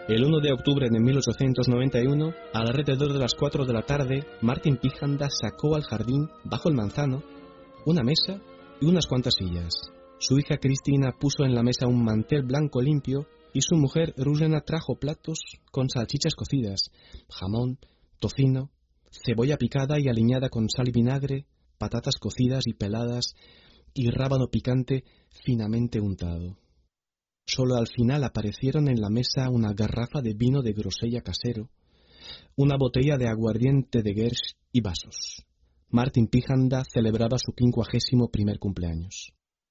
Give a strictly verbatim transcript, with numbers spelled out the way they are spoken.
El uno de octubre de mil ochocientos noventa y uno, alrededor de las cuatro de la tarde, Martin Pijanda sacó al jardín, bajo el manzano, una mesa y unas cuantas sillas. Su hija Cristina puso en la mesa un mantel blanco limpio y su mujer Ruzena trajo platos con salchichas cocidas, jamón, tocino, cebolla picada y aliñada con sal y vinagre, patatas cocidas y peladas y rábano picante finamente untado. Solo al final aparecieron en la mesa una garrafa de vino de grosella casero, una botella de aguardiente de Gersh y vasos. Martin Pijanda celebraba su quincuagésimo primer cumpleaños.